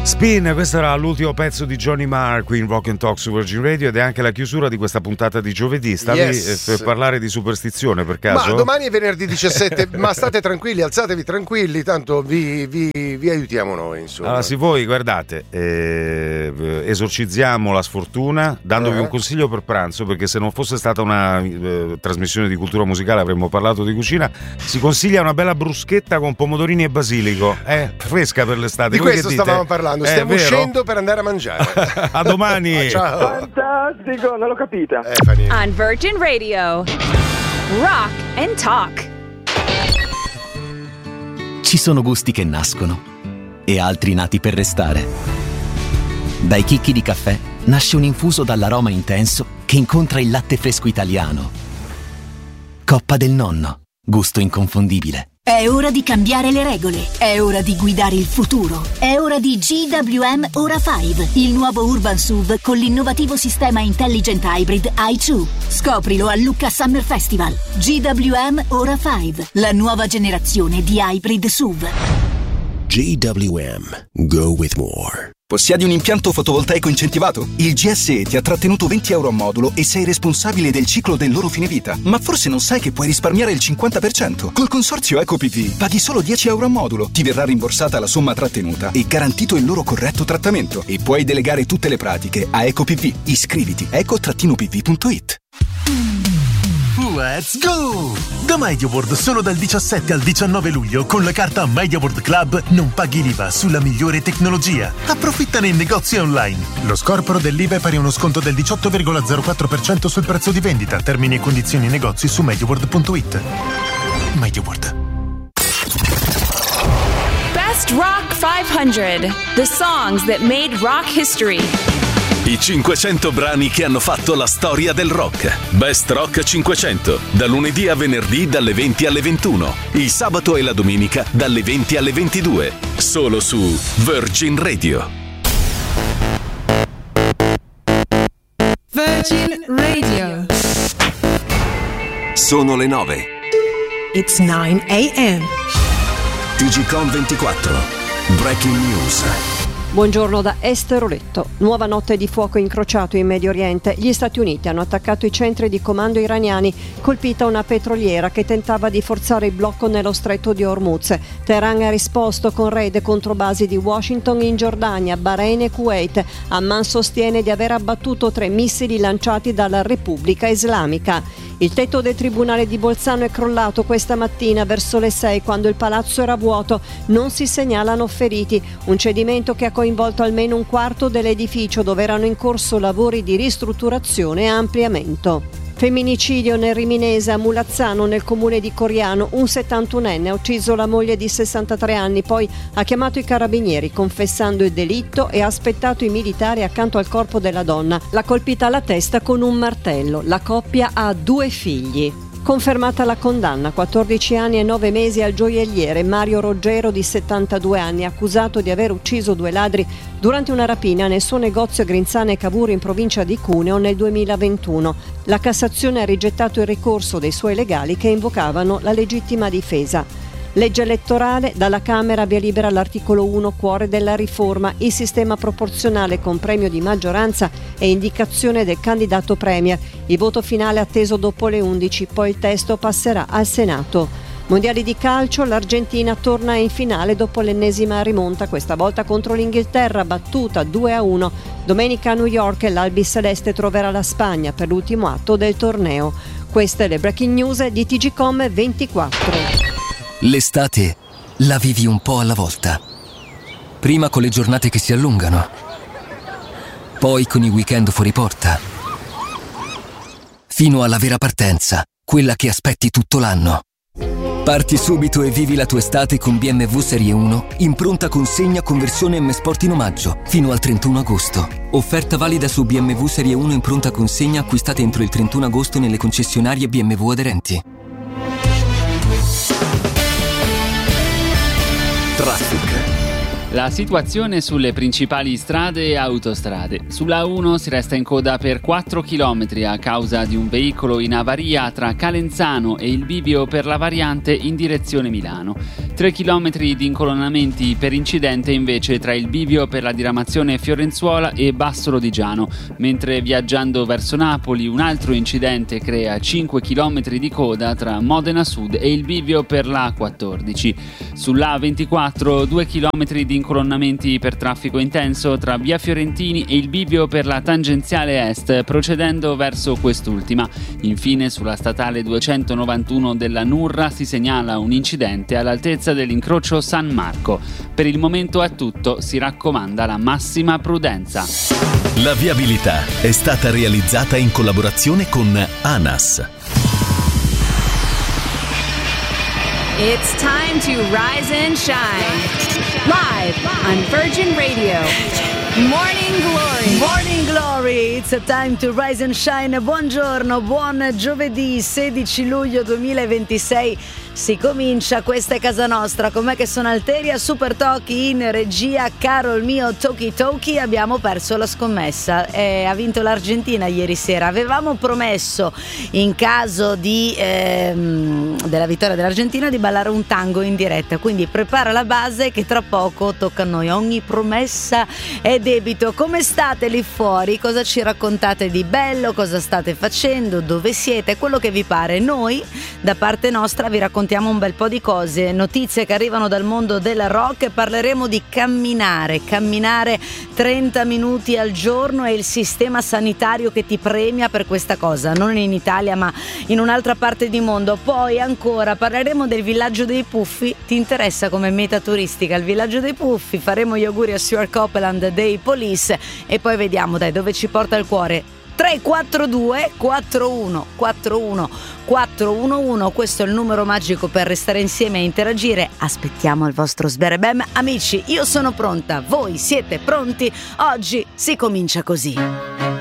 Spin, questo era l'ultimo pezzo di Johnny Marr qui in Rock and Talk su Virgin Radio ed è anche la chiusura di questa puntata di giovedì. Stavi per parlare di superstizione per caso? Ma domani è venerdì 17, ma state tranquilli, alzatevi tranquilli, tanto vi aiutiamo noi, insomma. Allora, se voi guardate, esorcizziamo la sfortuna dandovi un consiglio per pranzo, perché se non fosse stata una trasmissione di cultura musicale avremmo parlato di cucina. Si consiglia una bella bruschetta con pomodorini e basilico, fresca per l'estate. Di questo stavamo parlando. Stiamo uscendo per andare a mangiare. A domani. Ciao. Fantastico, non l'ho capita. On Virgin Radio, Rock and Talk. Ci sono gusti che nascono e altri nati per restare. Dai chicchi di caffè nasce un infuso dall'aroma intenso che incontra il latte fresco italiano. Coppa del Nonno, gusto inconfondibile. È ora di cambiare le regole, è ora di guidare il futuro, è ora di GWM Ora 5, il nuovo Urban SUV con l'innovativo sistema Intelligent Hybrid i2. Scoprilo a Lucca Summer Festival. GWM Ora 5, la nuova generazione di hybrid SUV. GWM, go with more. Possiedi un impianto fotovoltaico incentivato? Il GSE ti ha trattenuto 20 euro a modulo e sei responsabile del ciclo del loro fine vita. Ma forse non sai che puoi risparmiare il 50%. Col consorzio EcoPV paghi solo 10 euro a modulo. Ti verrà rimborsata la somma trattenuta e garantito il loro corretto trattamento. E puoi delegare tutte le pratiche a EcoPV. Iscriviti eco-pv.it. Let's go! Da MediaWorld solo dal 17 al 19 luglio con la carta MediaWorld Club non paghi l'IVA sulla migliore tecnologia. Approfittane in negozi online. Lo scorporo dell'IVA è pari a uno sconto del 18,04% sul prezzo di vendita. Termini e condizioni negozi su MediaWorld.it. MediaWorld. Best Rock 500, the songs that made rock history. I 500 brani che hanno fatto la storia del rock. Best Rock 500, da lunedì a venerdì dalle 20 alle 21, il sabato e la domenica dalle 20 alle 22, solo su Virgin Radio. Virgin Radio. Sono le 9. It's 9 a.m. TGcom 24. Breaking News. Buongiorno da Esteroletto. Nuova notte di fuoco incrociato in Medio Oriente. Gli Stati Uniti hanno attaccato i centri di comando iraniani, colpita una petroliera che tentava di forzare il blocco nello stretto di Hormuz. Teheran ha risposto con raid contro basi di Washington in Giordania, Bahrain e Kuwait. Amman sostiene di aver abbattuto 3 missili lanciati dalla Repubblica Islamica. Il tetto del Tribunale di Bolzano è crollato questa mattina verso le 6 quando il palazzo era vuoto. Non si segnalano feriti. Un cedimento che ha coinvolto almeno un quarto dell'edificio dove erano in corso lavori di ristrutturazione e ampliamento. Femminicidio nel Riminese, a Mulazzano, nel comune di Coriano. Un 71enne ha ucciso la moglie di 63 anni, poi ha chiamato i carabinieri confessando il delitto e ha aspettato i militari accanto al corpo della donna. L'ha colpita alla testa con un martello. La coppia ha 2 figli. Confermata la condanna, 14 anni e 9 mesi al gioielliere Mario Roggero di 72 anni, accusato di aver ucciso 2 ladri durante una rapina nel suo negozio a Grinzane e Cavour in provincia di Cuneo nel 2021. La Cassazione ha rigettato il ricorso dei suoi legali che invocavano la legittima difesa. Legge elettorale, dalla Camera via libera l'articolo 1, cuore della riforma, il sistema proporzionale con premio di maggioranza e indicazione del candidato premier. Il voto finale atteso dopo le 11, poi il testo passerà al Senato. Mondiali di calcio, l'Argentina torna in finale dopo l'ennesima rimonta, questa volta contro l'Inghilterra, battuta 2-1. Domenica a New York l'Albi Celeste troverà la Spagna per l'ultimo atto del torneo. Queste le breaking news di TGcom 24. L'estate la vivi un po' alla volta. Prima con le giornate che si allungano, poi con i weekend fuori porta, fino alla vera partenza, quella che aspetti tutto l'anno. Parti subito e vivi la tua estate con BMW Serie 1 in pronta consegna conversione M Sport in omaggio fino al 31 agosto. Offerta valida su BMW Serie 1 in pronta consegna acquistate entro il 31 agosto nelle concessionarie BMW aderenti. Traffic. La situazione sulle principali strade e autostrade. Sulla A1 si resta in coda per 4 km a causa di un veicolo in avaria tra Calenzano e il bivio per la variante in direzione Milano. 3 km di incolonnamenti per incidente invece tra il bivio per la diramazione Fiorenzuola e Bassolo di Giano, mentre viaggiando verso Napoli un altro incidente crea 5 km di coda tra Modena Sud e il bivio per la A14. Sulla A24 2 km di incolonnamenti per traffico intenso tra via Fiorentini e il bivio per la tangenziale est, procedendo verso quest'ultima. Infine sulla statale 291 della Nurra si segnala un incidente all'altezza dell'incrocio San Marco. Per il momento è tutto, si raccomanda la massima prudenza. La viabilità è stata realizzata in collaborazione con ANAS. It's time to rise and shine. Live on Virgin Radio. Morning Glory. Morning Glory, it's a time to rise and shine. Buongiorno, buon giovedì 16 luglio 2026. Si comincia, questa è casa nostra. Con me che sono Alteria, Super Toki in regia. Caro il mio Toki Toki, abbiamo perso la scommessa. Ha vinto l'Argentina ieri sera. Avevamo promesso, in caso di della vittoria dell'Argentina, di ballare un tango in diretta. Quindi prepara la base che tra poco tocca a noi. Ogni promessa è debito. Come state lì fuori? Cosa ci raccontate di bello? Cosa state facendo? Dove siete? Quello che vi pare. Noi, da parte nostra, vi raccontiamo un bel po' di cose, notizie che arrivano dal mondo del rock, e parleremo di camminare 30 minuti al giorno e il sistema sanitario che ti premia per questa cosa, non in Italia ma in un'altra parte di mondo. Poi ancora parleremo del villaggio dei Puffi. Ti interessa come meta turistica il villaggio dei Puffi? Faremo gli auguri a Stuart Copeland dei Police e poi vediamo dove ci porta il cuore. 342 41 41 411, questo è il numero magico per restare insieme e interagire. Aspettiamo il vostro sberebem. Amici, io sono pronta, voi siete pronti? Oggi si comincia così.